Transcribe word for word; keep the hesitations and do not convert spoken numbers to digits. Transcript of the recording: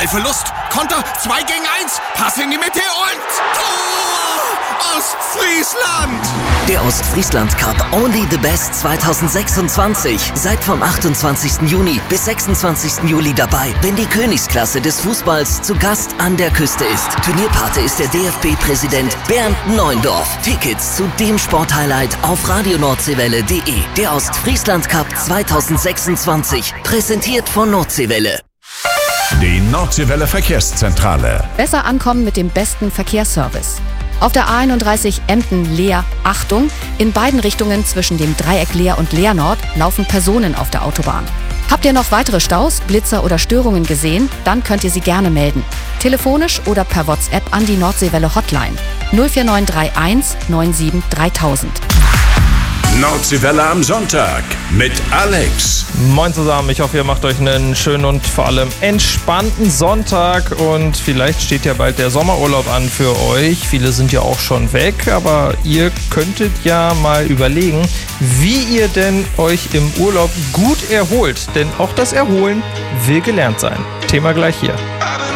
Ballverlust, Konter, zwei gegen eins, Pass in die Mitte und Tor! Ostfriesland! Der Ostfriesland Cup Only the Best zwanzig sechsundzwanzig. Seid vom achtundzwanzigsten Juni bis sechsundzwanzigsten Juli dabei, wenn die Königsklasse des Fußballs zu Gast an der Küste ist. Turnierpate ist der D F B-Präsident Bernd Neuendorf. Tickets zu dem Sporthighlight auf radio nordseewelle punkt de. Der Ostfriesland Cup zwanzig sechsundzwanzig. Präsentiert von Nordseewelle. Die Nordseewelle Verkehrszentrale. Besser ankommen mit dem besten Verkehrsservice. Auf der A einunddreißig Emden-Leer, Achtung, in beiden Richtungen zwischen dem Dreieck Leer und Leer Nord laufen Personen auf der Autobahn. Habt ihr noch weitere Staus, Blitzer oder Störungen gesehen? Dann könnt ihr sie gerne melden. Telefonisch oder per WhatsApp an die Nordseewelle Hotline null vier neun drei eins neun sieben dreitausend. Nordseewelle am Sonntag mit Alex. Moin zusammen, ich hoffe, ihr macht euch einen schönen und vor allem entspannten Sonntag und vielleicht steht ja bald der Sommerurlaub an für euch. Viele sind ja auch schon weg, aber ihr könntet ja mal überlegen, wie ihr denn euch im Urlaub gut erholt, denn auch das Erholen will gelernt sein. Thema gleich hier.